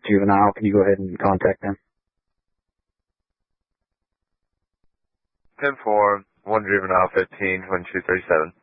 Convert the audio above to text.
Juvenile. Can you go ahead and contact them? 10-4, 1 Juvenile 15, 1237.